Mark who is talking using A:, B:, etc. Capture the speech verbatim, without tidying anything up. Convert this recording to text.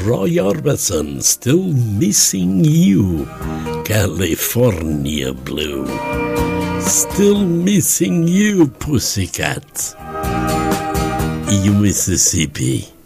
A: Roy Orbison, Still Missing You, California Blue. Still Missing You, Pussycat. E o Mississippi.